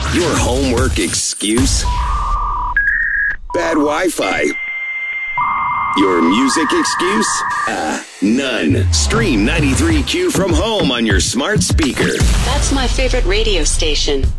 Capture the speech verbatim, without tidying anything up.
Your homework excuse? Bad Wi-Fi. Your music excuse? Ah, none. Stream ninety-three Q from home on your smart speaker. That's my favorite radio station.